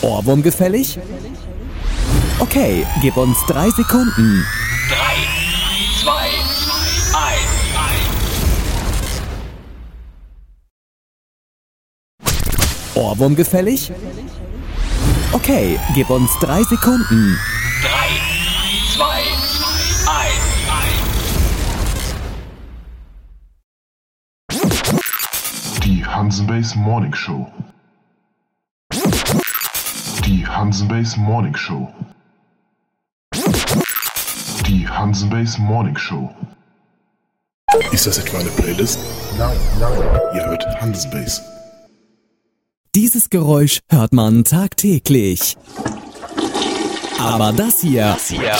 Ohrwurm gefällig? Okay, gib uns 3 Sekunden. 3, 2, 1. Ohrwurm gefällig? Okay, gib uns 3 Sekunden. 3, 2, 1. Die Hansenbase Morning Show. Die Hansenbase Morning Show. Die Hansenbase Morning Show. Ist das etwa eine Playlist? Nein. Ihr hört Hansenbase. Dieses Geräusch hört man tagtäglich. Aber das hier